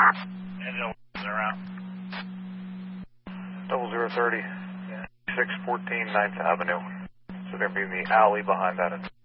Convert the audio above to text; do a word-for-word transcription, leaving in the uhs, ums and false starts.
Angel around. Double zero thirty, six fourteen Ninth Avenue. So they're going to be in the alley behind that.